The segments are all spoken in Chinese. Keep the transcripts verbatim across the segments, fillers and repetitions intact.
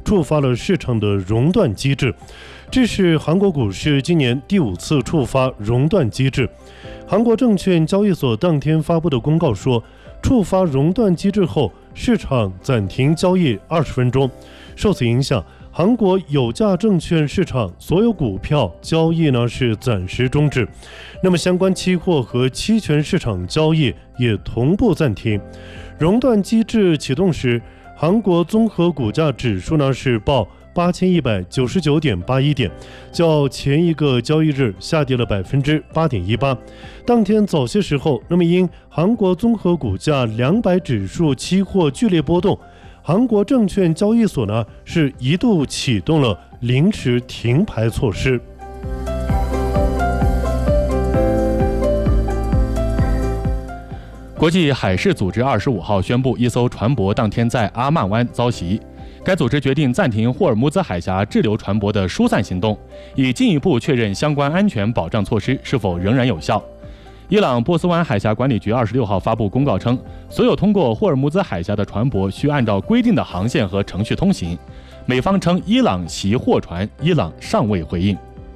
触发了市场的熔断机制。这是韩国股市今年第五次触发熔断机制。韩国证券交易所当天发布的公告说，触发熔断机制后，市场暂停交易二十分钟。受此影响，韩国有价证券市场所有股票交易呢是暂时终止，那么相关期货和期权市场交易也同步暂停。熔断机制启动时，韩国综合股价指数呢是报八千一百九十九点八一点，较前一个交易日下跌了百分之八点一八。当天早些时候，那么因韩国综合股价两百指数期货剧烈波动，韩国证券交易所呢是一度启动了临时停牌措施。 国际海事组织二十五号宣布，一艘船舶当天在阿曼湾遭袭。该组织决定暂停霍尔木兹海峡滞留船舶的疏散行动，以进一步确认相关安全保障措施是否仍然有效。伊朗波斯湾海峡管理局二十六号发布公告称，所有通过霍尔木兹海峡的船舶需按照规定的航线和程序通行。美方称伊朗袭货船，伊朗尚未回应。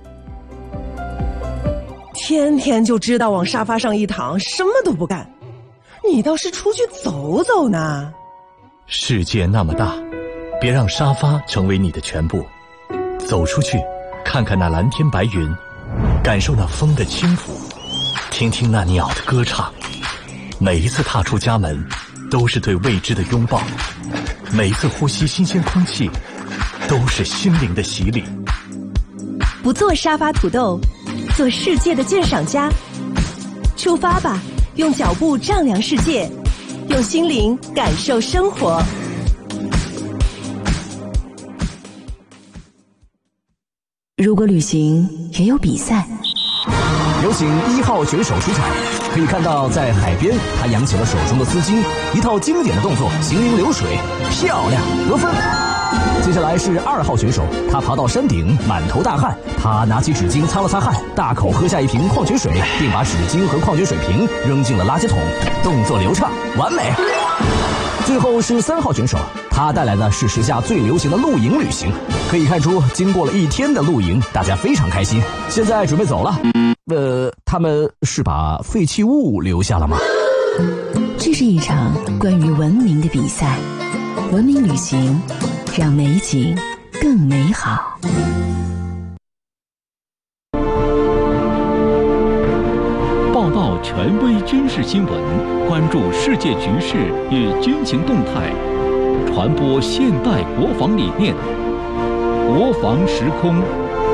天天就知道往沙发上一躺，什么都不干，你倒是出去走走呢。 世界那么大，别让沙发成为你的全部，走出去，看看那蓝天白云，感受那风的轻抚，听听那鸟的歌唱。每一次踏出家门，都是对未知的拥抱；每一次呼吸新鲜空气，都是心灵的洗礼。 不做沙发土豆，做世界的鉴赏家。出发吧，用脚步丈量世界，用心灵感受生活。 如果旅行也有比赛， 有请一号选手出场。可以看到，在海边，他扬起了手中的丝巾，一套经典的动作，行云流水，漂亮，得分。接下来是二号选手，他爬到山顶，满头大汗，他拿起纸巾擦了擦汗，大口喝下一瓶矿泉水，并把纸巾和矿泉水瓶扔进了垃圾桶，动作流畅，完美。最后是三号选手，他带来的是时下最流行的露营旅行。可以看出，经过了一天的露营，大家非常开心。现在准备走了。呃，他们是把废弃物留下了吗？ 这是一场关于文明的比赛，文明旅行，让美景更美好。 报道权威军事新闻，关注世界局势与军情动态，传播现代国防理念，国防时空。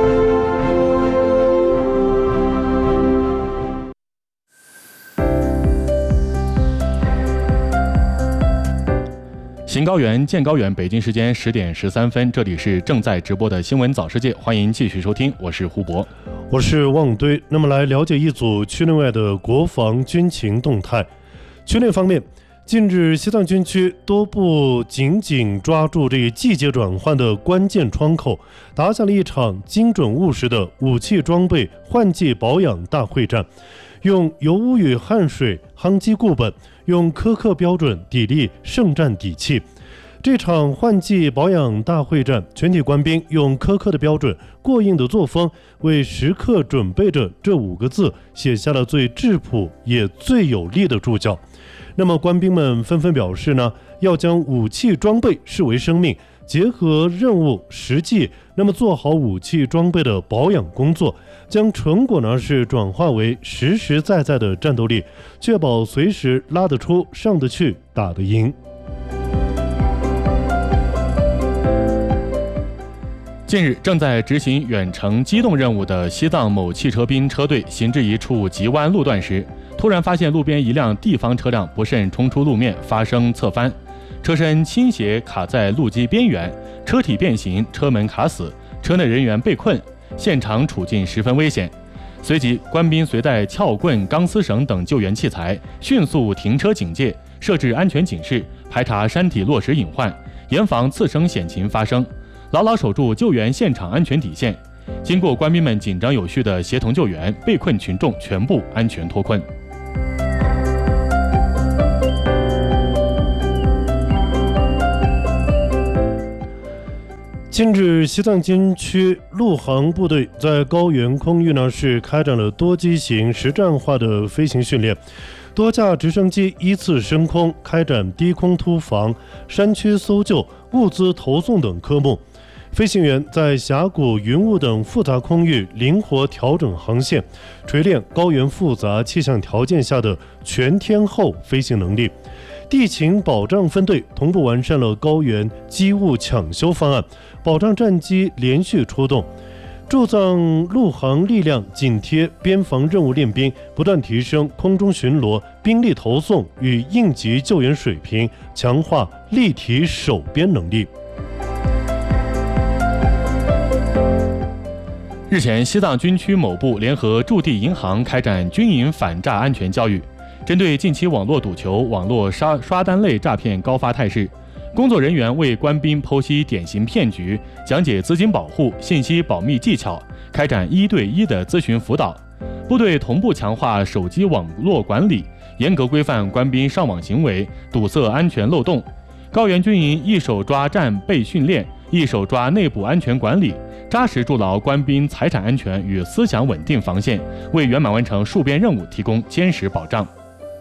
行高原，见高原。北京时间十点十三分，这里是正在直播的新闻早世界，欢迎继续收听，我是胡博， 我是旺堆。那么来了解一组区内外的国防军情动态。区内方面，近日西藏军区多部紧紧抓住这一季节转换的关键窗口，打响了一场精准务实的武器装备换季保养大会战，用油污与汗水夯基固本，用苛刻标准砥砺圣战底气。这场换季保养大会战，全体官兵用苛刻的标准、过硬的作风，为时刻准备着这五个字写下了最质朴也最有力的注脚。那么官兵们纷纷表示呢，要将武器装备视为生命，结合任务实际，那么做好武器装备的保养工作，将成果呢是转化为实实在在的战斗力，确保随时拉得出、上得去、打得赢。 近日，正在执行远程机动任务的西藏某汽车兵车队行至一处急弯路段时，突然发现路边一辆地方车辆不慎冲出路面，发生侧翻，车身倾斜卡在路基边缘，车体变形，车门卡死，车内人员被困，现场处境十分危险。随即，官兵随带撬棍、钢丝绳等救援器材，迅速停车警戒，设置安全警示，排查山体落石隐患，严防次生险情发生，牢牢守住救援现场安全底线。经过官兵们紧张有序的协同救援，被困群众全部安全脱困。 近日，西藏军区陆航部队在高原空域呢是开展了多机型实战化的飞行训练，多架直升机依次升空，开展低空突防、山区搜救、物资投送等科目。飞行员在峡谷、云雾等复杂空域灵活调整航线，锤炼高原复杂气象条件下的全天候飞行能力。地勤保障分队同步完善了高原机务抢修方案，保障战机连续出动，驻藏陆航力量紧贴边防任务练兵，不断提升空中巡逻、兵力投送与应急救援水平，强化立体守边能力。 日前，西藏军区某部联合驻地银行开展军营反诈安全教育，针对近期网络赌球、网络刷刷单类诈骗高发态势，工作人员为官兵剖析典型骗局，讲解资金保护、信息保密技巧，开展一对一的咨询辅导。部队同步强化手机网络管理，严格规范官兵上网行为，堵塞安全漏洞。高原军营一手抓战备训练，一手抓内部安全管理，扎实筑牢官兵财产安全与思想稳定防线，为圆满完成戍边任务提供坚实保障。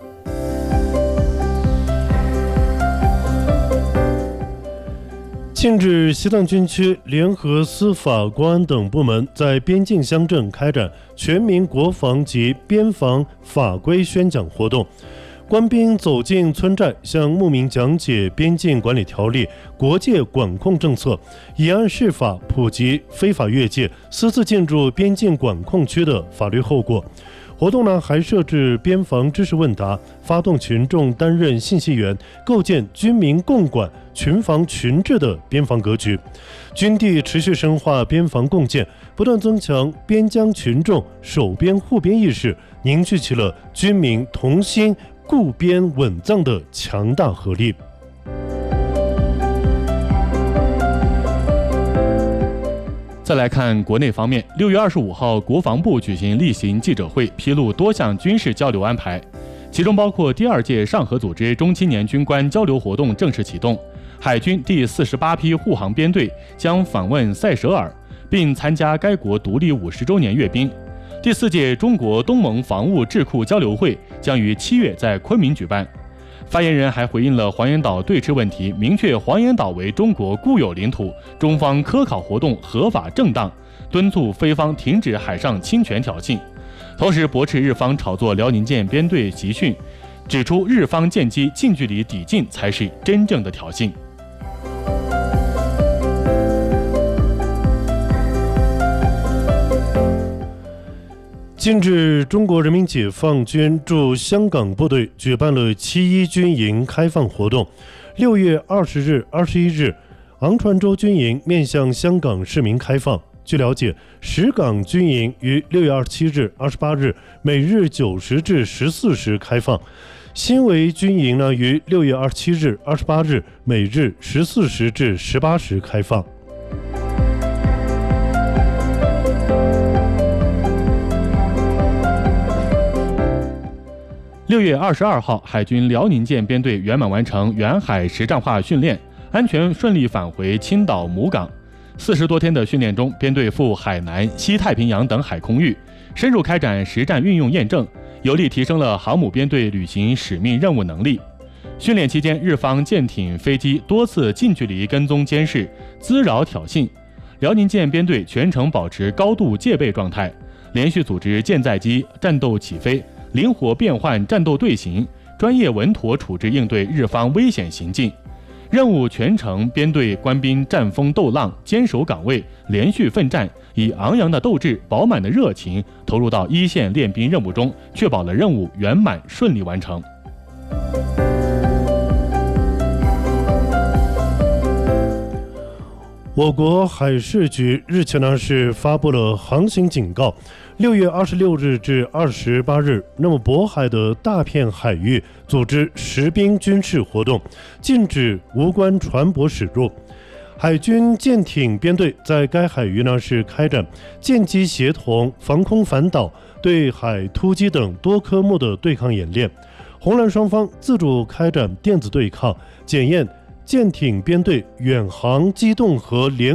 近日，西藏军区联合司法、公安等部门在边境乡镇开展全民国防及边防法规宣讲活动。官兵走进村寨，向牧民讲解边境管理条例、国界管控政策，以案释法，普及非法越界、私自进入边境管控区的法律后果。活动呢还设置边防知识问答，发动群众担任信息员，构建军民共管、群防群治的边防格局。军地持续深化边防共建，不断增强边疆群众守边护边意识，凝聚起了军民同心固边稳藏的强大合力。 再来看国内方面，六月二十五号，国防部举行例行记者会，披露多项军事交流安排，其中包括第二届上合组织中青年军官交流活动正式启动，海军第四十八批护航编队将访问塞舌尔，并参加该国独立五十周年阅兵。第四届中国东盟防务智库交流会将于七月在昆明举办。发言人还回应了黄岩岛对峙问题，明确黄岩岛为中国固有领土，中方科考活动合法正当，敦促菲方停止海上侵权挑衅，同时驳斥日方炒作辽宁舰编队集训，指出日方舰机近距离抵近才是真正的挑衅。 近日，中国人民解放军驻香港部队举办了七一军营开放活动。六月二十日、二十一日，昂船洲军营面向香港市民开放。据了解，石港军营于六月二十七日、二十八日每日九时至十四时开放。新围军营呢，于六月二十七日、二十八日每日十四时至十八时开放。 六月二十二号，海军辽宁舰编队圆满完成远海实战化训练，安全顺利返回青岛母港。四十多天的训练中，编队赴海南、西太平洋等海空域，深入开展实战运用验证，有力提升了航母编队履行使命任务能力。训练期间，日方舰艇、飞机多次近距离跟踪监视、滋扰挑衅，辽宁舰编队全程保持高度戒备状态，连续组织舰载机战斗起飞，灵活变换战斗队形，专业稳妥处置应对日方危险行径。任务全程编队官兵战风斗浪，坚守岗位，连续奋战，以昂扬的斗志、饱满的热情投入到一线练兵任务中，确保了任务圆满顺利完成。 我国海事局日前呢是发布了航行警告，六月二十六日至二十八日，那么渤海的大片海域组织实兵军事活动，禁止无关船舶驶入。海军舰艇编队在该海域呢是开展舰机协同、防空反导、对海突击等多科目的对抗演练。红蓝双方自主开展电子对抗，检验舰艇编队远航机动和联